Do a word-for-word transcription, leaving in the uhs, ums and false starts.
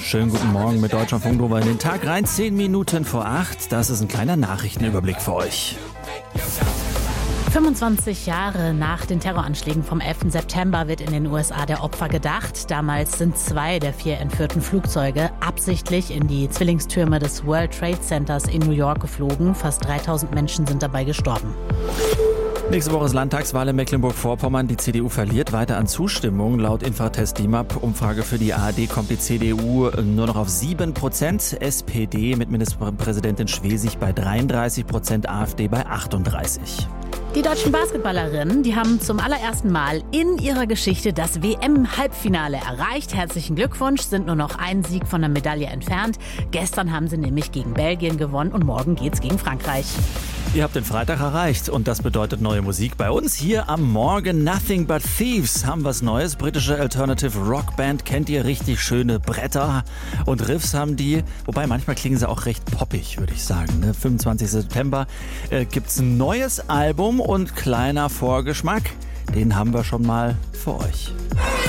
Schönen guten Morgen mit Deutschlandfunk Nova in den Tag rein. Zehn Minuten vor acht. Das ist ein kleiner Nachrichtenüberblick für euch. fünfundzwanzig Jahre nach den Terroranschlägen vom elften September wird in den U S A der Opfer gedacht. Damals sind zwei der vier entführten Flugzeuge absichtlich in die Zwillingstürme des World Trade Centers in New York geflogen. Fast dreitausend Menschen sind dabei gestorben. Nächste Woche ist Landtagswahl in Mecklenburg-Vorpommern. Die C D U verliert weiter an Zustimmung. Laut Infratest DIMAP Umfrage für die A R D kommt die C D U nur noch auf sieben Prozent. S P D mit Ministerpräsidentin Schwesig bei dreiunddreißig Prozent, AfD bei achtunddreißig. Die deutschen Basketballerinnen, die haben zum allerersten Mal in ihrer Geschichte das W M-Halbfinale erreicht. Herzlichen Glückwunsch, sind nur noch einen Sieg von der Medaille entfernt. Gestern haben sie nämlich gegen Belgien gewonnen und morgen geht's gegen Frankreich. Ihr habt den Freitag erreicht und das bedeutet neue Musik. Bei uns hier am Morgen Nothing But Thieves haben was Neues. Britische Alternative Rock Band, kennt ihr, richtig schöne Bretter und Riffs haben die. Wobei manchmal klingen sie auch recht poppig, würde ich sagen. Ne? fünfundzwanzigsten September äh, gibt's ein neues Album und kleiner Vorgeschmack, den haben wir schon mal für euch.